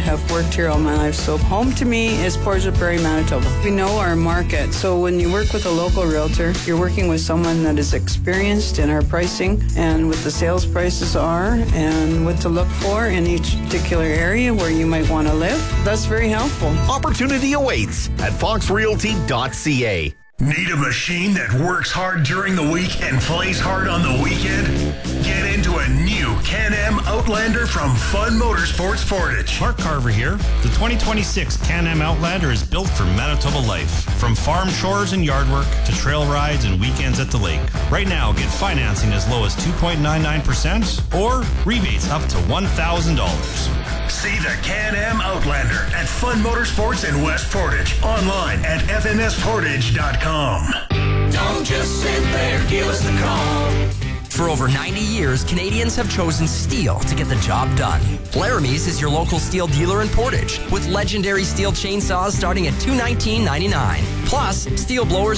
have worked here all my life, so home to me is Portage la Prairie, Manitoba. We know our market, so when you work with a local realtor, you're working with someone that is experienced in our pricing and what the sales prices are and what to look for in each particular area where you might want to live. That's very helpful. Opportunity awaits at foxrealty.ca. Need a machine that works hard during the week and plays hard on the weekend? Get into a new Can-Am Outlander from Fun Motorsports Portage. Mark Carver here. The 2026 Can-Am Outlander is built for Manitoba life. From farm chores and yard work to trail rides and weekends at the lake. Right now, get financing as low as 2.99% or rebates up to $1,000. See the Can-Am Outlander at Fun Motorsports in West Portage. Online at fmsportage.com. Don't just sit there, give us the call. For over 90 years, Canadians have chosen steel to get the job done. Laramie's is your local steel dealer in Portage, with legendary steel chainsaws starting at $219.99. Plus, steel blowers